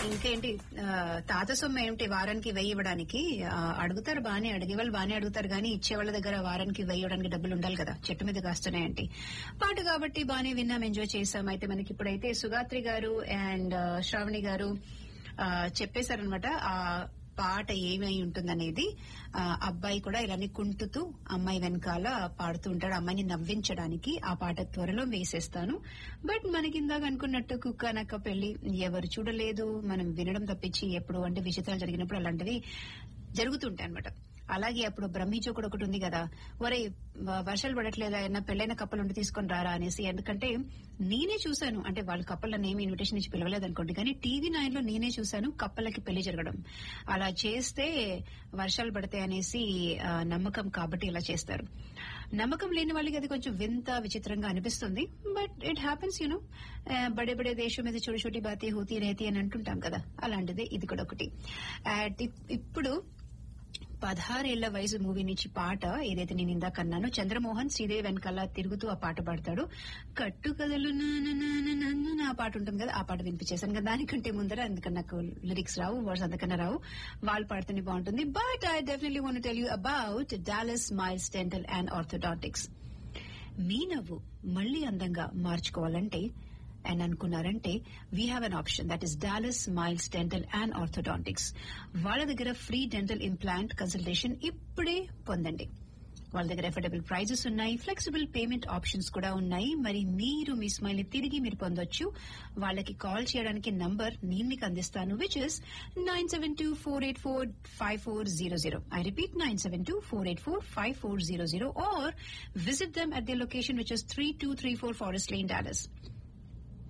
ఇంకేంటి తాత సొమ్ము ఏమిటి వారానికి 1000 ఇవ్వడానికి అడుగుతారు, బానే అడిగే వాళ్ళు బానే అడుగుతారు, కానీ ఇచ్చే వాళ్ళ దగ్గర వారానికి 1000 ఇవ్వడానికి డబ్బులు ఉండాలి కదా, చెట్టు మీద కాస్తున్నాయంటే. పాట కాబట్టి బానే విన్నాం, ఎంజాయ్ చేసాం. అయితే మనకి ఇప్పుడైతే సుగాత్రి గారు అండ్ శ్రావణి గారు చెప్పేశారనమాట ఆ పాట ఏమై ఉంటుందనేది. అబ్బాయి కూడా ఇలానే కుంటుతూ అమ్మాయి వెనకాల పాడుతూ ఉంటాడు అమ్మాయిని నవ్వించడానికి. ఆ పాట త్వరలో వేసేస్తాను. బట్ మనకి ఇందాక అనుకున్నట్టు కుక్క నక్క పెళ్లి ఎవరు చూడలేదు, మనం వినడం తప్పించి ఎప్పుడు అంటే విచిత్రాలు జరిగినప్పుడు అలాంటివి జరుగుతుంటాయి అనమాట. అలాగే అప్పుడు బ్రహ్మీజో కూడా ఒకటి ఉంది కదా, ఒరే వర్షాలు పడట్లేదా, ఏమన్నా పెళ్లైన కప్పలు ఉండి తీసుకొని రారా అనేసి. ఎందుకంటే నేనే చూశాను, అంటే వాళ్ళ కప్పలను ఏమి ఇన్విటేషన్ ఇచ్చి పిలవలేదు అనుకోండి, కానీ టీవీ 9 లో నేనే చూశాను కప్పలకి పెళ్లి జరగడం. అలా చేస్తే వర్షాలు పడతాయి అనేసి నమ్మకం కాబట్టి ఇలా చేస్తారు. నమ్మకం లేని వాళ్ళకి అది కొంచెం వింత విచిత్రంగా అనిపిస్తుంది. బట్ ఇట్ హ్యాపెన్స్ యూనో, బడే బడే దేశం మీద చోటి చోటి బాతి హోతీ రేతి అని అంటుంటాం కదా, అలాంటిదే ఇది కూడా ఒకటి. ఇప్పుడు 16 ఏళ్ల వయసు మూవీ నుంచి పాట ఏదైతే నేను ఇందాక అన్నానో, చంద్రమోహన్ శ్రీదేవి వెనకాల తిరుగుతూ ఆ పాట పాడతాడు. కట్టు కథలు ఆ పాట ఉంటుంది కదా, ఆ పాట వినిపించేశాను కదా. దానికంటే ముందర ఎందుకన్నా నాకు లిరిక్స్ రావు, వర్డ్స్ అంతకన్నా రావు, వాళ్ళు పాడితేనే బాగుంటుంది. But I definitely want to tell you about Dallas smiles dental and orthodontics. మీ నవ్వు మళ్లీ అందంగా మార్చుకోవాలంటే అని అనుకున్నారంటే we have an option, that is Dallas smiles dental and orthodontics. వాళ్ళ దగ్గర ఫ్రీ డెంటల్ ఇంప్లాంట్ కన్సల్టేషన్ ఇప్పుడే పొందండి. వాళ్ళ దగ్గర అఫోర్డబుల్ ప్రైజెస్ ఉన్నాయి, ఫ్లెక్సిబుల్ పేమెంట్ ఆప్షన్స్ కూడా ఉన్నాయి. మరి మీరు మీ స్మైల్ ని తిరిగి మీరు పొందొచ్చు. వాళ్ళకి కాల్ చేయడానికి నంబర్ నేను మీకు అందిస్తాను, which is 972-484-5400. I repeat, 972-484-5400, or visit them at their location, which is 3234 Forest Lane, Dallas.